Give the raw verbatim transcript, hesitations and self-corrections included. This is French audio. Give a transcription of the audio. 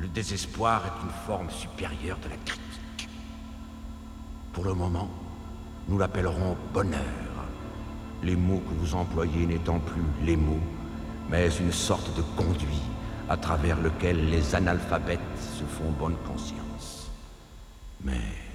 désespoir est une forme supérieure de la critique. Pour le moment, nous l'appellerons bonheur. Les mots que vous employez n'étant plus les mots, mais une sorte de conduit à travers lequel les analphabètes se font bonne conscience. Mais